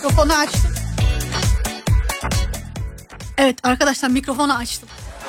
Mikrofonu açtım. Evet arkadaşlar, mikrofonu açtım.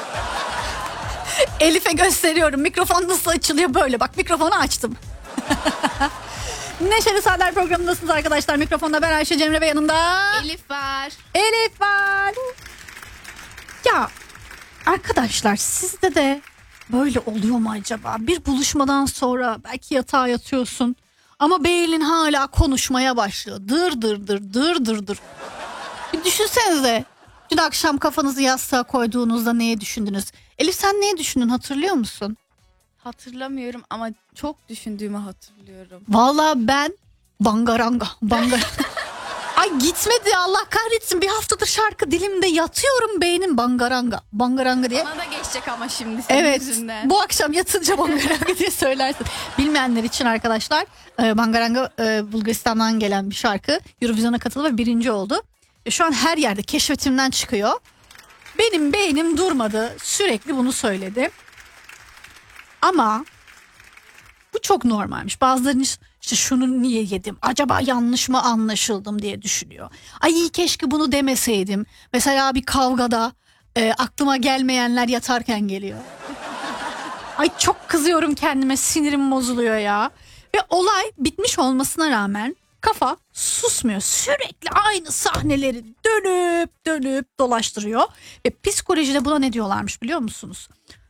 Elif'e gösteriyorum. Mikrofon nasıl açılıyor böyle. Bak, mikrofonu açtım. Neşeli Saatler programındasınız arkadaşlar. Mikrofonda ben Ayşe Cemre ve yanında Elif var. Elif var. Ya arkadaşlar, sizde de böyle oluyor mu acaba? Bir buluşmadan sonra belki yatağa yatıyorsun ama beynin hala konuşmaya başlıyor. Dır dır dır dır dır dır. Bir düşünsenize. Dün akşam kafanızı yastığa koyduğunuzda neye düşündünüz? Elif, sen neye düşündün, hatırlıyor musun? Hatırlamıyorum ama çok düşündüğümü hatırlıyorum. Vallahi ben bangaranga. Ay gitmedi, Allah kahretsin, bir haftadır şarkı dilimde, yatıyorum, beynim bangaranga diye. Bana da geçecek ama şimdi senin Evet, yüzünden. bu akşam yatınca bangaranga diye söylersin. Bilmeyenler için arkadaşlar, bangaranga Bulgaristan'dan gelen bir şarkı. Eurovision'a katıldı ve birinci oldu. Şu an her yerde keşfetimden çıkıyor. Benim beynim durmadı, sürekli bunu söyledi. Ama bu çok normalmiş. Bazılarının işte şunu niye yedim, acaba yanlış mı anlaşıldım diye düşünüyor. Ay iyi, keşke bunu demeseydim. Mesela bir kavgada aklıma gelmeyenler yatarken geliyor. Ay çok kızıyorum kendime, sinirim bozuluyor ya. Ve olay bitmiş olmasına rağmen kafa susmuyor. Sürekli aynı sahneleri dönüp dolaştırıyor. Ve psikolojide buna ne diyorlarmış biliyor musunuz?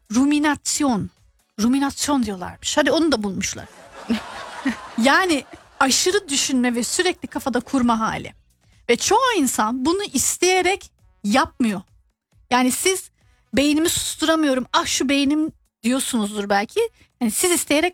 Ruminasyon diyorlarmış. Hadi onu da bulmuşlar. Yani aşırı düşünme ve sürekli kafada kurma hali. Ve çoğu insan bunu isteyerek yapmıyor. Yani siz beynimi susturamıyorum, ah şu beynim diyorsunuzdur belki. Yani siz isteyerek